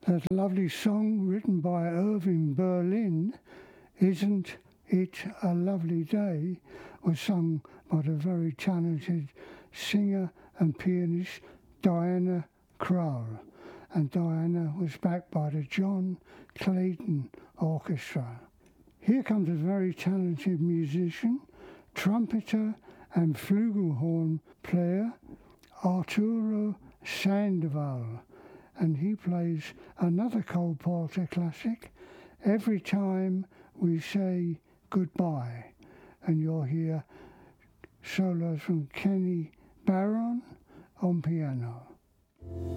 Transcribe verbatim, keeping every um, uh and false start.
That lovely song written by Irving Berlin, Isn't It a Lovely Day, was sung by the very talented singer and pianist Diana Krall, and Diana was backed by the John Clayton Orchestra. Here comes a very talented musician, trumpeter and flugelhorn player Arturo Sandoval, and he plays another Cole Porter classic, Every Time We Say Goodbye, and you'll hear solos from Kenny Barron on piano.